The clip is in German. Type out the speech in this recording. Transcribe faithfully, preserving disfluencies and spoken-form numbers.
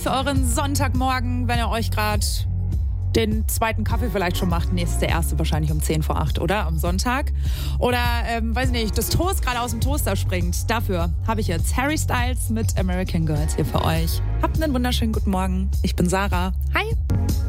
für euren Sonntagmorgen, wenn ihr euch gerade den zweiten Kaffee vielleicht schon macht. Nee, ist der erste wahrscheinlich um zehn vor acht, oder? Am Sonntag. Oder, ähm, weiß ich nicht, das Toast gerade aus dem Toaster springt. Dafür habe ich jetzt Harry Styles mit American Girls hier für euch. Habt einen wunderschönen guten Morgen. Ich bin Sarah. Hi.